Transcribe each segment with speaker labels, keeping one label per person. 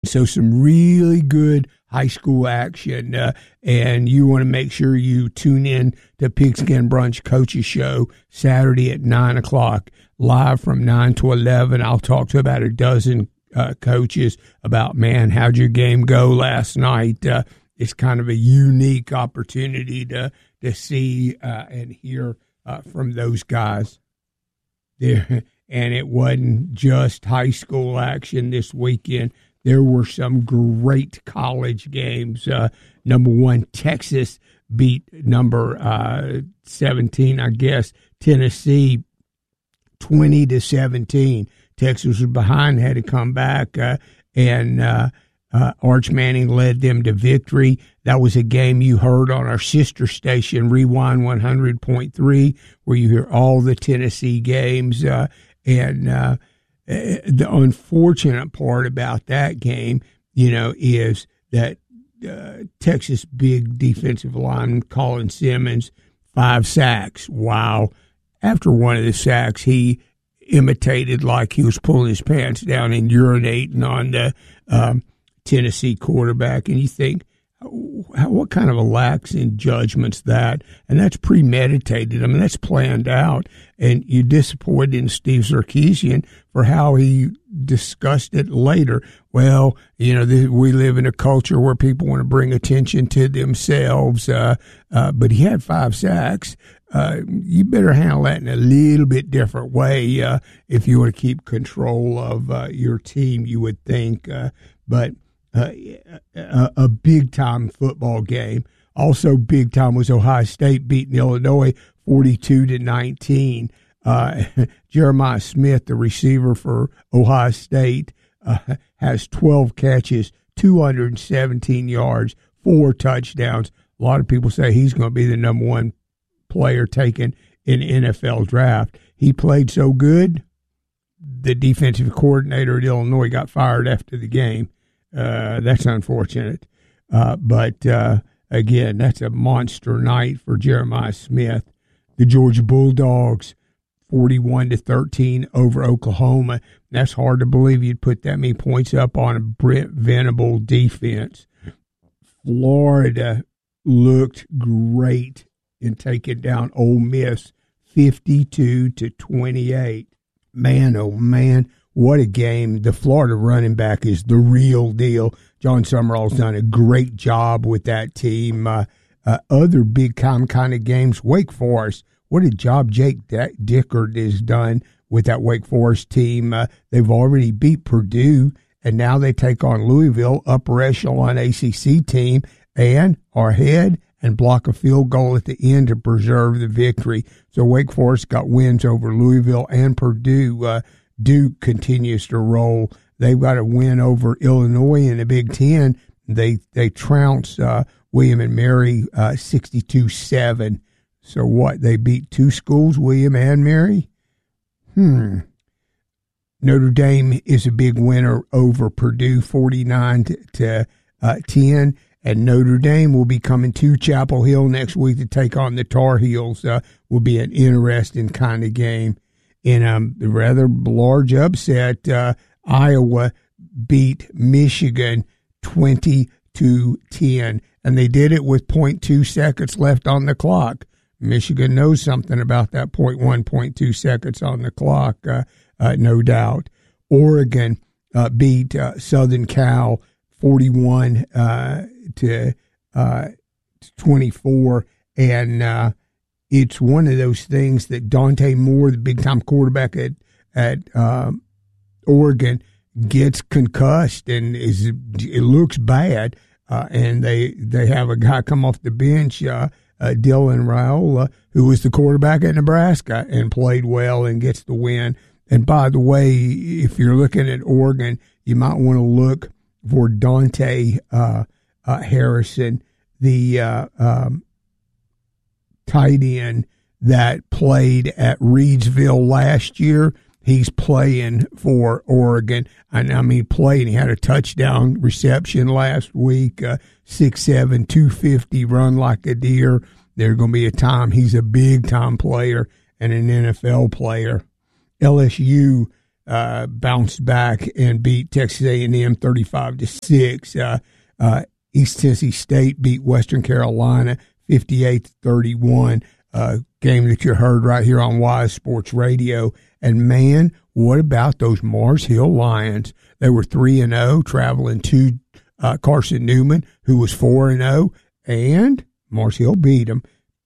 Speaker 1: So some really good high school action, and you want to make sure you tune in to Pigskin Brunch Coaches Show Saturday at 9 o'clock, live from 9 to 11. I'll talk to about a dozen coaches about, man, how'd your game go last night? It's kind of a unique opportunity to see and hear from those guys there. And it wasn't just high school action this weekend. There were some great college games. Number one, Texas beat number 17, I guess, Tennessee, 20-17. Texas was behind, had to come back, and Arch Manning led them to victory. That was a game you heard on our sister station, Rewind 100.3, where you hear all the Tennessee games. The unfortunate part about that game, is that Texas big defensive lineman Colin Simmons, 5 sacks. Wow. After one of the sacks, he imitated like he was pulling his pants down and urinating on the Tennessee quarterback. And you think, what kind of a lax in judgment's that? And that's premeditated. I mean, that's planned out. And you're disappointed in Steve Sarkisian for how he discussed it later. Well, we live in a culture where people want to bring attention to themselves. But he had 5 sacks. You better handle that in a little bit different way if you want to keep control of your team, you would think. But a big-time football game. Also big-time was Ohio State beating Illinois 42-19. Jeremiah Smith, the receiver for Ohio State, has 12 catches, 217 yards, 4 touchdowns. A lot of people say he's going to be the number one player taken in NFL draft. He played so good, the defensive coordinator at Illinois got fired after the game. That's unfortunate. But again, that's a monster night for Jeremiah Smith. The Georgia Bulldogs, 41-13 over Oklahoma. That's hard to believe you'd put that many points up on a Brent Venable defense. Florida looked great in taking down Ole Miss 52-28. Man, oh man. What a game. The Florida running back is the real deal. John Summerall's done a great job with that team. Other big-time kind of games, Wake Forest. What a job Jake Dickert has done with that Wake Forest team. They've already beat Purdue, and now they take on Louisville, upper echelon ACC team, and are ahead and block a field goal at the end to preserve the victory. So Wake Forest got wins over Louisville and Purdue. Duke continues to roll. They've got a win over Illinois in the Big Ten. They trounce William and Mary 62-7. So what? They beat 2 schools, William and Mary? Notre Dame is a big winner over Purdue, 49-10. And Notre Dame will be coming to Chapel Hill next week to take on the Tar Heels. Will be an interesting kind of game. In a rather large upset, Iowa beat Michigan 20-10, and they did it with 0.2 seconds left on the clock. Michigan knows something about that 0.2 seconds on the clock, no doubt. Oregon beat Southern Cal 41-24, and it's one of those things that Dante Moore, the big-time quarterback at Oregon, gets concussed and it looks bad. And they have a guy come off the bench, Dylan Raiola, who was the quarterback at Nebraska and played well and gets the win. And by the way, if you're looking at Oregon, you might want to look for Dante Harrison, the tight end that played at Reidsville last year. He's playing for Oregon. Playing. He had a touchdown reception last week, 6'7", 250, run like a deer. There's going to be a time he's a big-time player and an NFL player. LSU bounced back and beat Texas A&M 35-6. East Tennessee State beat Western Carolina 58-31. Game that you heard right here on Wise Sports Radio. And man, what about those Mars Hill Lions? They were 3-0, traveling to Carson Newman, who was 4-0, and Mars Hill beat them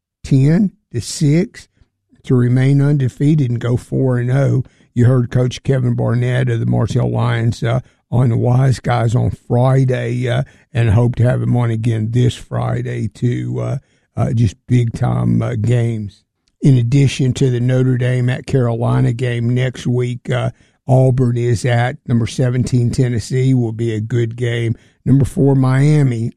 Speaker 1: 10-6 to remain undefeated and go 4-0. You heard Coach Kevin Barnett of the Mars Hill Lions on the Wise Guys on Friday, and hope to have him on again this Friday to just big-time games. In addition to the Notre Dame at Carolina game next week, Auburn is at number 17 Tennessee. Will be a good game. Number 4 Miami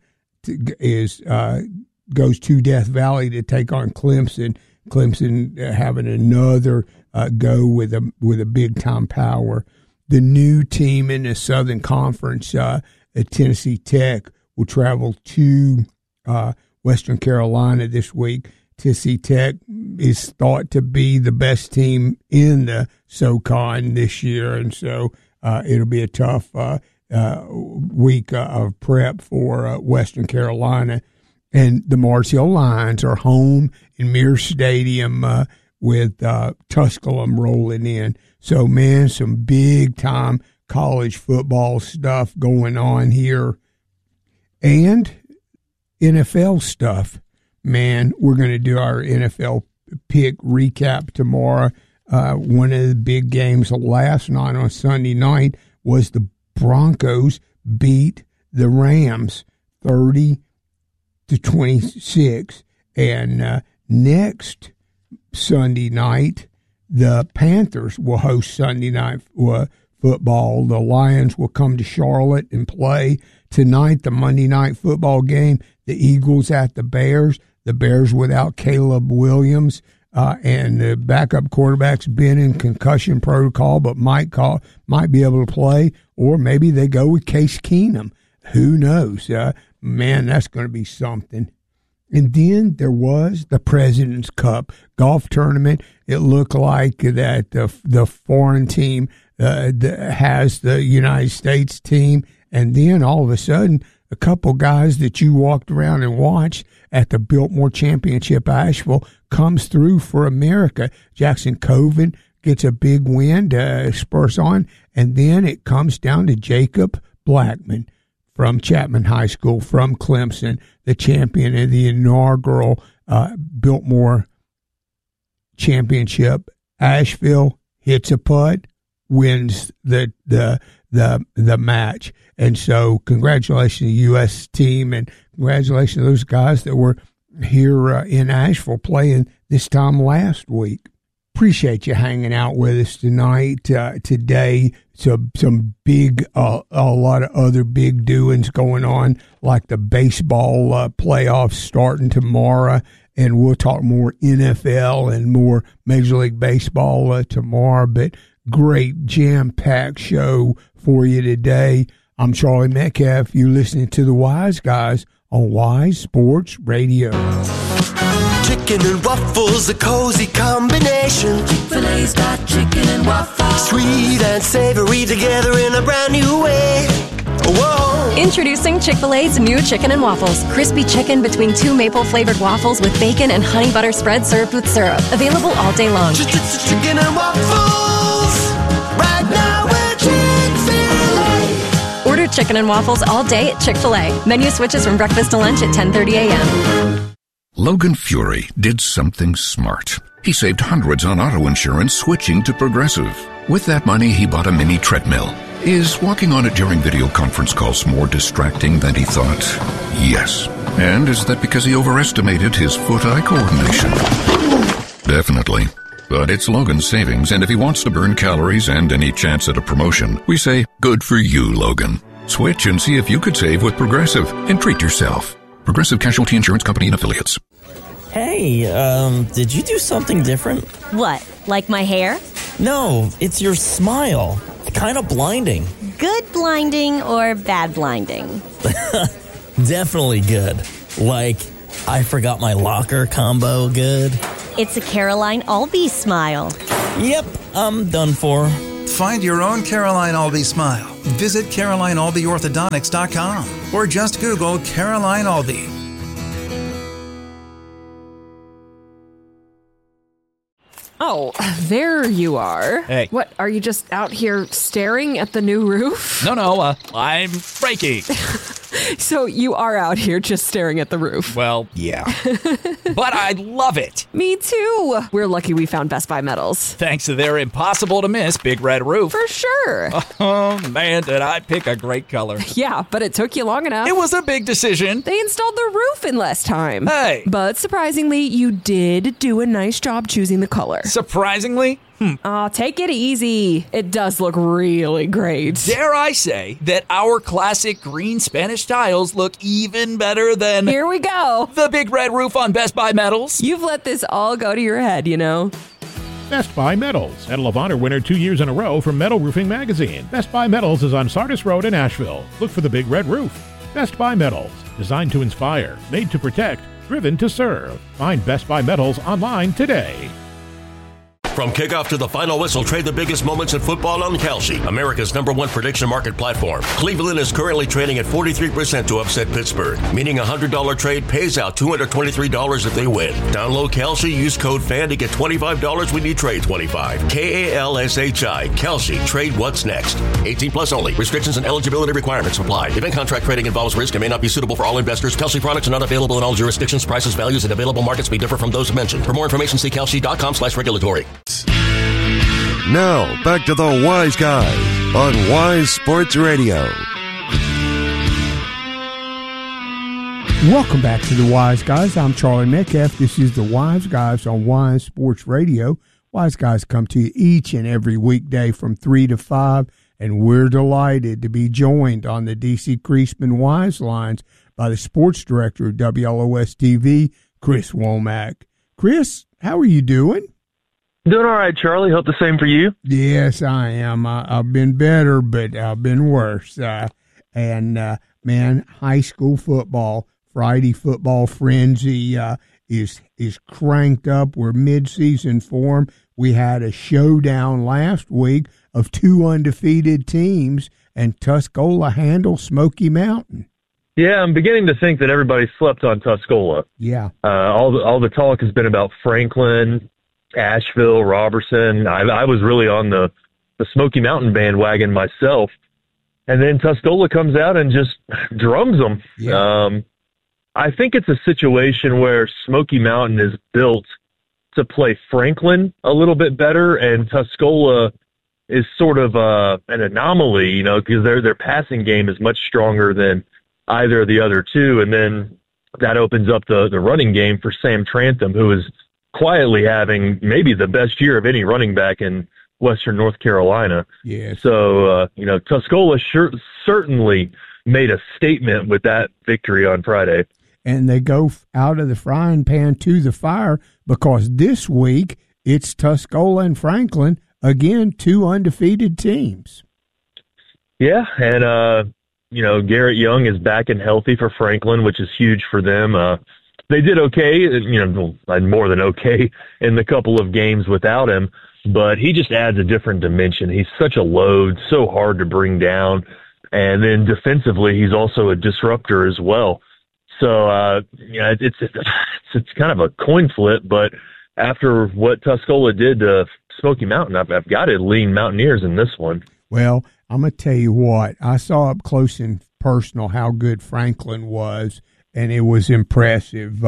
Speaker 1: goes to Death Valley to take on Clemson. Clemson having another go with a big time power. The new team in the Southern Conference at Tennessee Tech will travel to Western Carolina this week. Tennessee Tech is thought to be the best team in the SoCon this year, and so it'll be a tough week of prep for Western Carolina. And the Mars Hill Lions are home in Mears Stadium with Tusculum rolling in. So, man, some big-time college football stuff going on here. And NFL stuff. Man, we're going to do our NFL pick recap tomorrow. One of the big games last night on Sunday night was the Broncos beat the Rams 30-26. And next Sunday night, the Panthers will host Sunday night football. The Lions will come to Charlotte and play tonight, the Monday night football game. The Eagles at the Bears. The Bears without Caleb Williams, and the backup quarterback's been in concussion protocol, but might be able to play, or maybe they go with Case Keenum. Who knows? Man, that's going to be something. And then there was the President's Cup golf tournament. It looked like that the foreign team has the United States team, and then all of a sudden, a couple guys that you walked around and watched at the Biltmore Championship Asheville comes through for America. Jackson Coven gets a big win to spurs on, and then it comes down to Jacob Blackman from Chapman High School, from Clemson, the champion of the inaugural Biltmore Championship. Asheville hits a putt, wins the match. And so congratulations to the U.S. team, and congratulations to those guys that were here in Asheville playing this time last week. Appreciate you hanging out with us tonight, today. Some big, a lot of other big doings going on, like the baseball playoffs starting tomorrow, and we'll talk more NFL and more Major League Baseball tomorrow, but great jam-packed show for you today. I'm Charlie Metcalf. You're listening to the Wise Guys on Wise Sports Radio.
Speaker 2: Chicken and waffles, a cozy combination.
Speaker 3: Chick-fil-A's got chicken and waffles.
Speaker 2: Sweet and savory together in a brand new way. Whoa.
Speaker 4: Introducing Chick-fil-A's new chicken and waffles. Crispy chicken between 2 maple-flavored waffles with bacon and honey butter spread served with syrup. Available all day long.
Speaker 2: Chicken and waffles. Right now we're Chick-fil-A.
Speaker 4: Order chicken and waffles all day at Chick-fil-A. Menu switches from breakfast to lunch at 10:30 a.m.
Speaker 5: Logan Fury did something smart. He saved hundreds on auto insurance switching to Progressive. With that money, he bought a mini treadmill. Is walking on it during video conference calls more distracting than he thought? Yes. And is that because he overestimated his foot-eye coordination? Definitely. But it's Logan's savings, and if he wants to burn calories and any chance at a promotion, we say, good for you, Logan. Switch and see if you could save with Progressive and treat yourself. Progressive Casualty Insurance Company and Affiliates.
Speaker 6: Hey, did you do something different?
Speaker 7: What, like my hair?
Speaker 6: No, it's your smile. Kind of blinding.
Speaker 7: Good blinding or bad blinding?
Speaker 6: Definitely good. Like, I forgot my locker combo good.
Speaker 7: It's a Caroline Albee smile.
Speaker 6: Yep, I'm done for.
Speaker 8: Find your own Caroline Albee smile. Visit CarolineAlbeeOrthodontics.com or just Google Caroline Albee.
Speaker 9: Oh, there you are.
Speaker 10: Hey.
Speaker 9: What, are you just out here staring at the new roof?
Speaker 10: No, I'm breaking.
Speaker 9: So you are out here just staring at the roof?
Speaker 10: Well, yeah. But I love it.
Speaker 9: Me too. We're lucky we found Best Buy Metals.
Speaker 10: Thanks to their impossible-to-miss Big Red Roof.
Speaker 9: For sure.
Speaker 10: Oh, man, did I pick a great color.
Speaker 9: Yeah, but it took you long enough.
Speaker 10: It was a big decision.
Speaker 9: They installed the roof in less time.
Speaker 10: Hey.
Speaker 9: But surprisingly, you did do a nice job choosing the color.
Speaker 10: Surprisingly?
Speaker 9: Oh, take it easy. It does look really great.
Speaker 10: Dare I say that our classic green Spanish tiles look even better than...
Speaker 9: Here we go.
Speaker 10: The Big Red Roof on Best Buy Metals.
Speaker 9: You've let this all go to your head, you know.
Speaker 11: Best Buy Metals, Medal of Honor winner 2 years in a row from Metal Roofing Magazine. Best Buy Metals is on Sardis Road in Asheville. Look for the Big Red Roof. Best Buy Metals, designed to inspire, made to protect, driven to serve. Find Best Buy Metals online today.
Speaker 12: From kickoff to the final whistle, trade the biggest moments in football on Kalshi, America's #1 prediction market platform. Cleveland is currently trading at 43% to upset Pittsburgh, meaning a $100 trade pays out $223 if they win. Download Kalshi, use code FAN to get $25 when you trade 25. KALSHI, Kalshi, trade what's next. 18 plus only. Restrictions and eligibility requirements apply. Event contract trading involves risk and may not be suitable for all investors. Kalshi products are not available in all jurisdictions. Prices, values, and available markets may differ from those mentioned. For more information, see kalshi.com/regulatory.
Speaker 13: Now, back to the Wise Guys on Wise Sports Radio.
Speaker 1: Welcome back to the Wise Guys. I'm Charlie Metcalf. This is the Wise Guys on Wise Sports Radio. Wise Guys come to you each and every weekday from 3 to 5, and we're delighted to be joined on the D.C. Creasman Wise Lines by the sports director of WLOS-TV, Chris Womack. Chris, how are you doing?
Speaker 14: Doing all right, Charlie. Hope the same for you.
Speaker 1: Yes, I am. I've been better, but I've been worse. Man, high school football, Friday football frenzy is cranked up. We're mid-season form. We had a showdown last week of 2 undefeated teams, and Tuscola handled Smoky Mountain.
Speaker 14: Yeah, I'm beginning to think that everybody slept on Tuscola.
Speaker 1: Yeah.
Speaker 14: All the talk has been about Franklin, Asheville, Robertson. I was really on the Smoky Mountain bandwagon myself. And then Tuscola comes out and just drums them.
Speaker 1: Yeah.
Speaker 14: I think it's a situation where Smoky Mountain is built to play Franklin a little bit better, and Tuscola is sort of an anomaly, you know, because their passing game is much stronger than either of the other two. And then that opens up the running game for Sam Trantham, who is quietly having maybe the best year of any running back in Western North Carolina.
Speaker 1: Yeah.
Speaker 14: So, Tuscola certainly made a statement with that victory on Friday.
Speaker 1: And they go out of the frying pan to the fire, because this week it's Tuscola and Franklin, again, 2 undefeated teams.
Speaker 14: Yeah, and, Garrett Young is back and healthy for Franklin, which is huge for them. They did okay, more than okay in the couple of games without him, but he just adds a different dimension. He's such a load, so hard to bring down, and then defensively, he's also a disruptor as well. So, it's kind of a coin flip, but after what Tuscola did to Smoky Mountain, I've got to lean Mountaineers in this one.
Speaker 1: Well, I'm going to tell you what, I saw up close and personal how good Franklin was, and it was impressive.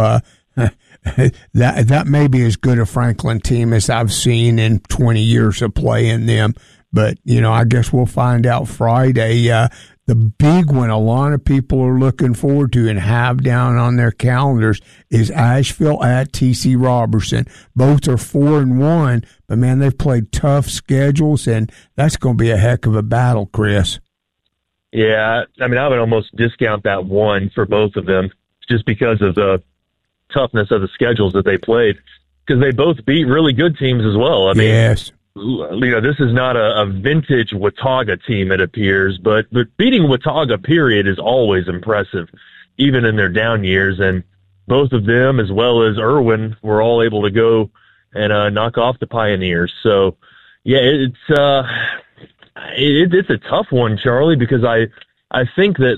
Speaker 1: That may be as good a Franklin team as I've seen in 20 years of playing them. But, I guess we'll find out Friday. The big one a lot of people are looking forward to and have down on their calendars is Asheville at T.C. Robertson. Both are 4-1, but, man, they've played tough schedules, and that's going to be a heck of a battle, Chris.
Speaker 14: Yeah, I would almost discount that one for both of them just because of the toughness of the schedules that they played, because they both beat really good teams as well.
Speaker 1: Yes.
Speaker 14: This is not a vintage Watauga team, it appears, but beating Watauga, period, is always impressive, even in their down years. And both of them, as well as Irwin, were all able to go and knock off the Pioneers. So, yeah, It's a tough one, Charlie, because I think that